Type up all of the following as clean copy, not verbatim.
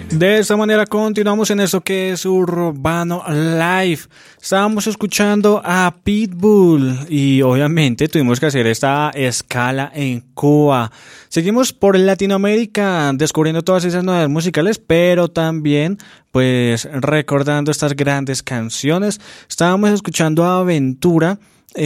De esta manera continuamos en esto que es Urbano Live. Estábamos escuchando a Pitbull y obviamente tuvimos que hacer esta escala en Cuba. Seguimos por Latinoamérica descubriendo todas esas novedades musicales, pero también pues recordando estas grandes canciones. Estábamos escuchando a Aventura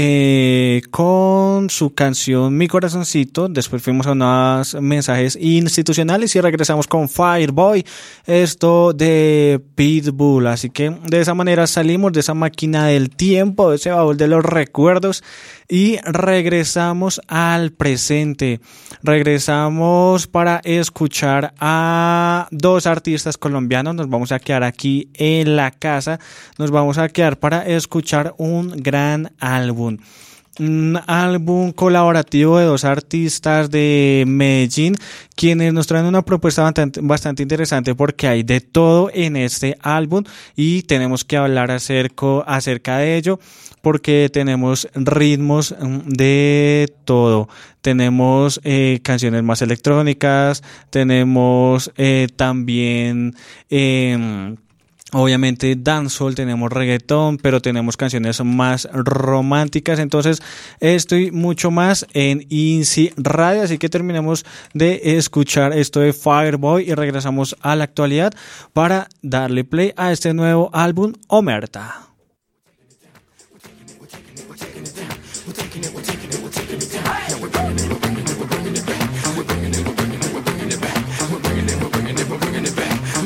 con su canción Mi Corazoncito. Después fuimos a unos mensajes institucionales y regresamos con Fireboy, esto de Pitbull. Así que de esa manera salimos de esa máquina del tiempo, de ese baúl de los recuerdos, y regresamos al presente. Regresamos para escuchar a dos artistas colombianos. Nos vamos a quedar aquí en la casa. Nos vamos a quedar para escuchar un gran álbum. Un álbum colaborativo de dos artistas de Medellín, quienes nos traen una propuesta bastante interesante porque hay de todo en este álbum y tenemos que hablar acerca de ello porque tenemos ritmos de todo. Tenemos canciones más electrónicas, tenemos también obviamente dancehall, tenemos reggaetón, pero tenemos canciones más románticas. Entonces estoy mucho más en INSI Radio, así que terminemos de escuchar esto de Fireboy y regresamos a la actualidad para darle play a este nuevo álbum, Omerta.